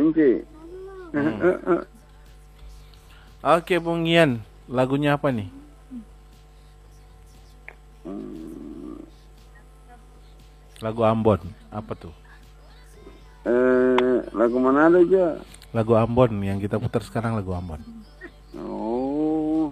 Ence. Oke, Bung Ian, lagunya apa nih? Lagu Ambon, apa tuh? Lagu mana aja? Lagu Ambon yang kita putar sekarang, lagu Ambon. Oh.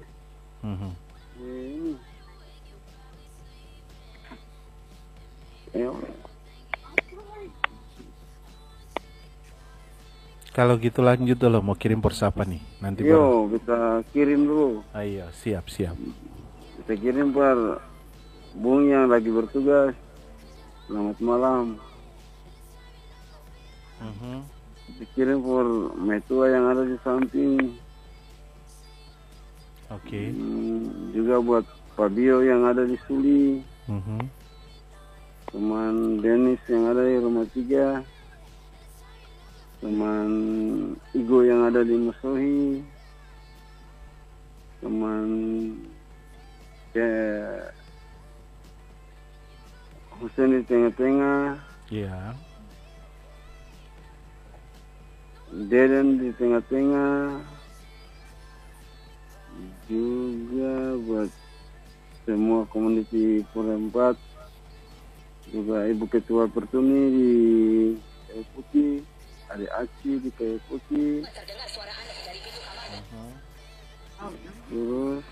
Kalau gitu lanjut dulu, mau kirim pors apa nih? Nanti Yo, kita kirim dulu. Ayo, siap. Kita kirim per Bung yang lagi bertugas. Selamat malam. Kita kirim per Metua yang ada di samping. Oke. Juga buat Fabio yang ada di Suli. Teman Dennis yang ada di rumah 3. Teman Igo yang ada di Musohi. Teman Husen di tengah-tengah. Iya. Deden di tengah-tengah. Juga buat semua komuniti Pura 4. Juga Ibu Ketua Pertuni di Kayu Putih. Adik Aci di Kayu Putih. Terus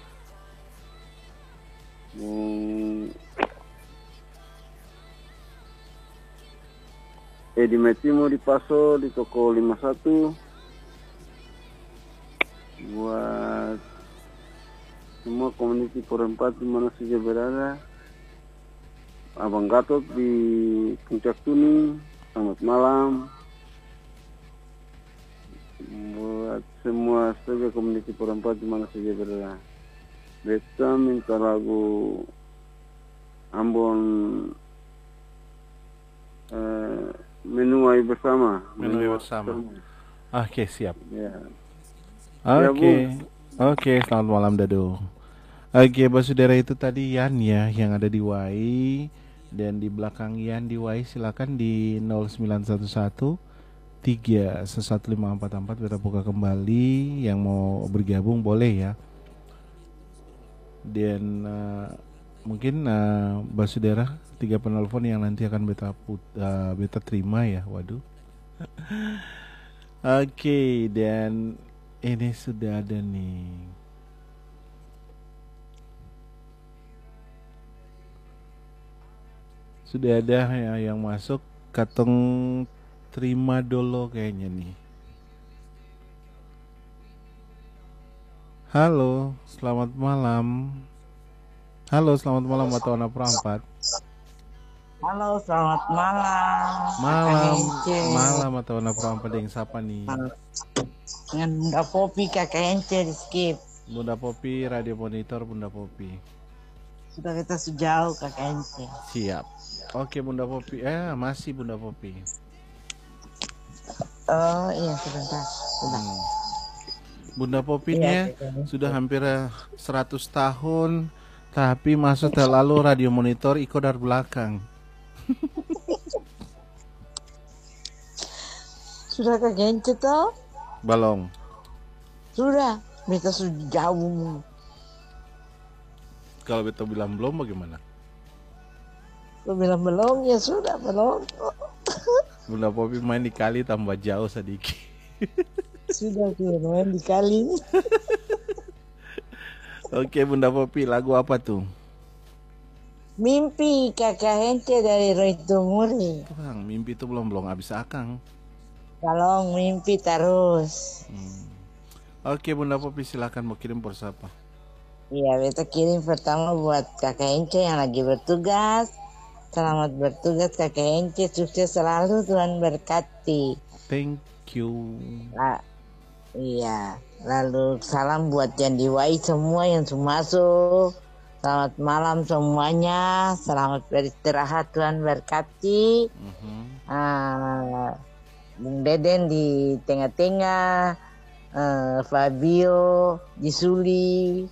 Edi Metimo di Paso di toko 51. Buat semua komuniti Pura 4 di mana saja berada. Abang Gatot di Puncak Tuni, selamat malam. Buat semua saja komuniti Pura 4 di mana saja berada. Beta minta lagu Ambon Menuai Bersama. Oke, siap. Ya. Oke, selamat malam Dado. Oke, Basudara, itu tadi Yan ya yang ada di WAI, dan di belakang Yan di WAI silakan di 0911 3115444 kita buka kembali, yang mau bergabung boleh ya. Dan mungkin Basudara 3 penelpon yang nanti akan beta terima ya. Waduh. Oke, dan ini sudah ada nih. Sudah ada ya yang masuk. Katong terima dulu kayaknya nih. Halo, selamat malam. Halo, selamat malam Watona Perampat. Halo, selamat malam. Malam Watona Perampat, yang siapa nih? Dengan Bunda Popi, Kakak Ence di skip. Bunda Popi, radio monitor Bunda Popi. Sudah kita sejauh Kakak Ence. Siap. Oke Bunda Popi, masih Bunda Popi. Oh iya, sebentar. Bunda Popinya sudah hampir 100 tahun, tapi masa terlalu radio monitor ikut dari belakang. Sudah Kakak Ence toh? Balong. Sudah, beta sudah jauh. Kalau beta bilang belum bagaimana? Lu bilang belum, ya sudah belum. Bunda Popi main di kali tambah jauh sedikit. Sudah main di kali. Oke Bunda Popi, lagu apa tuh? Mimpi Kakak Ence dari Roy Tumuri. Bang, mimpi itu belum habis akang. Kalau mimpi terus. Oke Bunda Popi, silakan mau kirim pors apa? Iya, beta kirim pertama buat Kakak Ence yang lagi bertugas. Selamat bertugas Kakak Ence, sukses selalu, Tuhan berkati. Thank you. Iya, lalu salam buat yang di WAI semua yang sudah masuk. Selamat malam semuanya, selamat beristirahat, Tuhan berkati. Bung Deden di tengah-tengah, Fabio di Suli,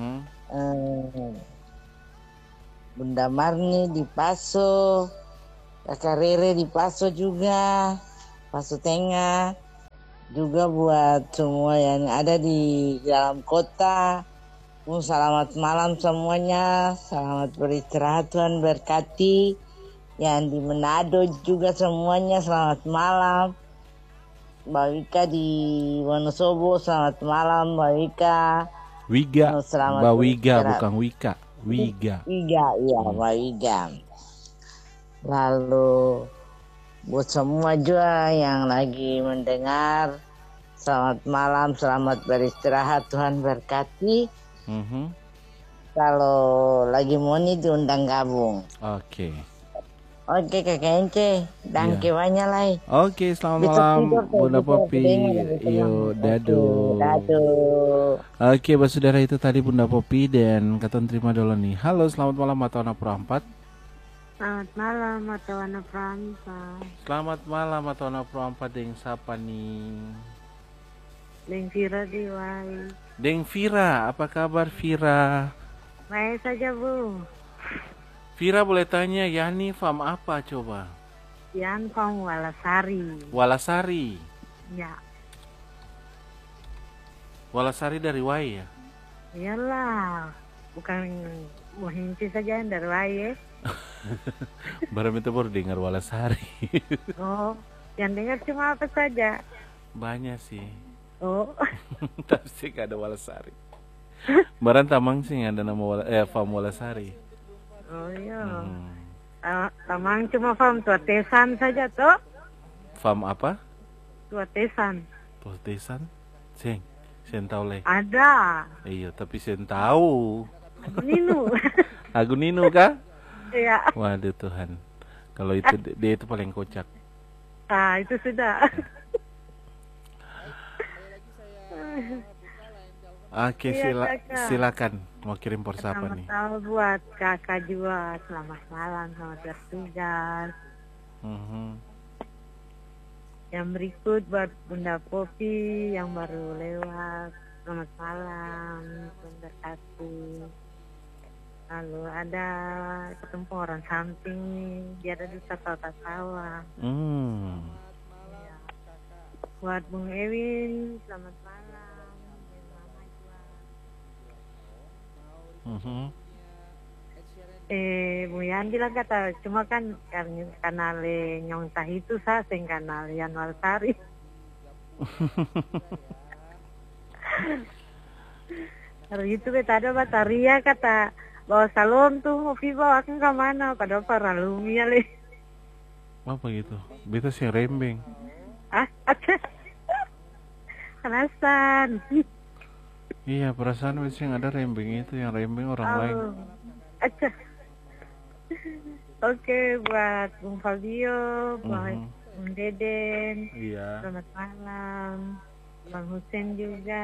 Bunda Marni di Paso, Kakak Rere di Paso juga, Paso Tengah. juga buat semua yang ada di dalam kota. Selamat malam semuanya, selamat beristirahat, Tuhan berkati. Yang di Manado juga semuanya selamat malam. Mbak Wika di Wonosobo selamat malam, Mbak Wika. Wiga, Selamat Mbak Wiga beristirahat. bukan Wika. Wiga. Wiga, iya Mbak Wiga. Lalu buat semua juga yang lagi mendengar, selamat malam, selamat beristirahat, Tuhan berkati. Kalau lagi mau nih diundang gabung. Oke. Oke Kakak Ence, danke banyak lah. Oke, selamat malam Bunda Popi. Yo, dado. Oke, saudara, itu tadi Bunda Popi dan katon terima dulu nih. Halo, selamat malam Matona Pro 4. Selamat malam Matona Pro 4. Selamat malam Matona Pro 4 deng siapa nih? Deng Vira di Wai. Deng Vira, apa kabar Vira? Baik saja Bu. Vira boleh tanya, Yani farm apa coba? Yan Farm Walasari. Walasari. Ya. Walasari dari Wai ya? Iyalah, bukan Muhinci saja yang dari Wai ya. Barang itu baru dengar Walasari. Oh, yang dengar cuma apa saja? Banyak sih. Oh. Tapi sih gak ada Walasari. Barang Tamang sih ada nama farm Walasari. Oh iya. Tamang cuma farm Tuatesan saja toh? Farm apa? Tuatesan. Tuatesan? Seng tahu leh. Ada. Iya, tapi sen tahu. Ninu. Aguninu kah? Iya. Waduh Tuhan. Kalau itu dia itu paling kocak. Ah, itu sudah. Oke, silakan mau kirim persapa nih. Selamat malam buat kakak juga. Selamat malam, selamat bertugas. Yang berikut buat Bunda Popi yang baru lewat. Selamat malam, Bunda Kasih. Lalu ada ketemu orang samping nih, dia ada di tawa-tawa. Ya. Buat Bung Ewin, selamat malam. Bung Yan bilang kata cuma kan karena le nyong tah itu sa sing kanal Yanuar Sari. Hari itu beta ada bataria kata bawa salon tuh mau bawa aku ke mana pada para lumia le. Apa gitu? Beta sih rembeng. Aja. Alasan. Iya, perasaan biasanya ada rembeng itu, yang rembeng orang lain. Aja. Oke, buat Bung Fabio, buat Bung Deden. Iya. Selamat malam. Bang Husen juga.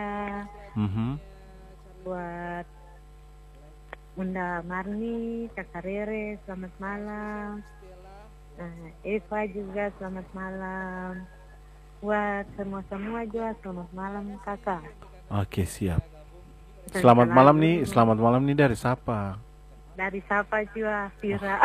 Buat Bunda Marni, Kakak Rere, selamat malam. Eva juga selamat malam. Buat semua juga selamat malam kakak. Oke, siap. Selamat malam nih dari siapa? Dari siapa juga, Vira.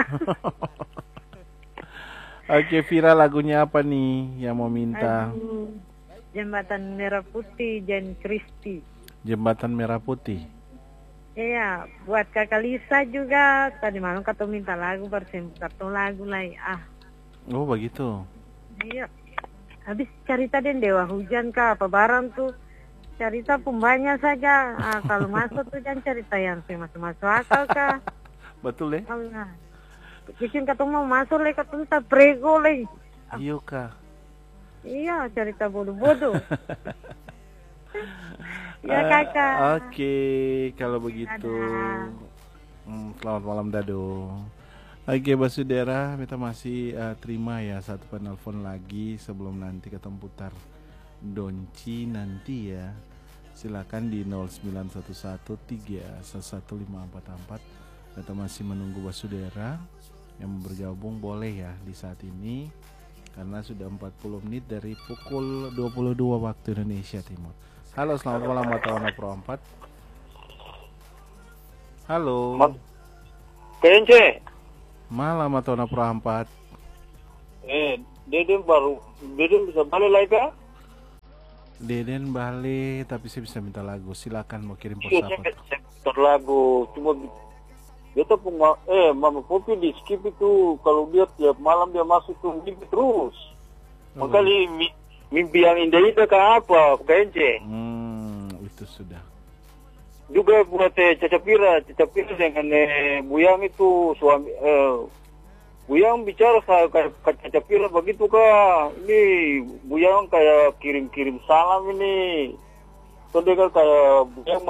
Oke, Vira, lagunya apa nih yang mau minta? Jembatan Merah Putih, Jen Kristi. Jembatan Merah Putih. Iya, buat kakak Lisa juga. Tadi malam kata minta lagu, kartu lagu lah. Oh, begitu. Iya. Habis cerita den Dewa Hujan kah, apa barang tuh. Cerita pembanya saja. Kalau masuk tuh jangan cerita yang masuk akal kah. Betul ya? Bikin ketemu mau masuk le ketemu tak prego le. Iya kah? Iya, cerita bodoh-bodoh. Ya kakak. Oke, kalau begitu. Selamat malam Dado. Oke, Basudera, kita masih terima ya satu penelpon lagi sebelum nanti ketemu putar Donci nanti ya. Silakan di 0911311544. Kita masih menunggu Basudera yang bergabung, boleh ya di saat ini karena sudah 40 menit dari pukul 22 waktu Indonesia Timur. Halo, selamat malam Matona Pro 4. Halo. Kence. Malam Matona Pro 4. Deden bisa balik lagi kah? Deden balik, tapi saya bisa minta lagu. Silakan mau kirim pos Iya, apa? saya lagu cuma beta Mama Popi di skip itu kalau dia tiap malam dia masuk tuh mimpi terus. Makanya mimpi yang indah itu kan apa? KNC. Itu sudah. Juga buat Caca Pira dengan Buyang itu suami Buyang bicara kayak Caca Pira begitu kah? Ini Buyang kayak kirim-kirim salam ini. Soalnya kayak Buyang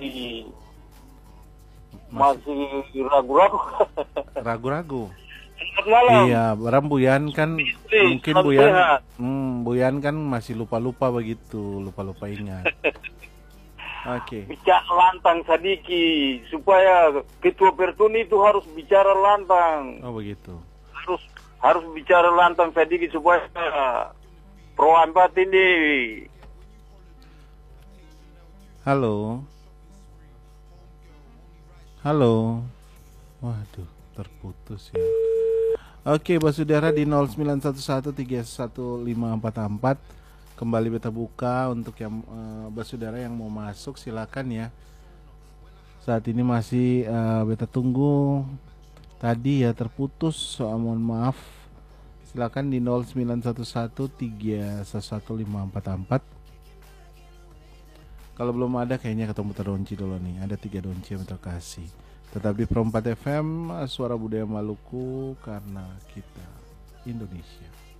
masih ragu-ragu. Ragu-ragu. Selamat malam. Iya, barang Buyan kan mungkin Buyan kan masih lupa-lupa begitu, lupa-lupa ingat. Oke. Bicara lantang Sadiki supaya ketua Pertuni itu harus bicara lantang. Oh begitu. Harus bicara lantang Sadiki supaya Pro 4 ini. Halo. Waduh, terputus ya. Oke, Basudara di 0911311544 kembali beta buka untuk yang Basudara yang mau masuk silakan ya. Saat ini masih beta tunggu. Tadi ya terputus, mohon maaf. Silakan di 0911311544. Kalau belum ada kayaknya ketemu terdonci dulu nih. Ada 3 donci yang terkasih. Tetap di Pro 4 FM, Suara Budaya Maluku, karena kita Indonesia.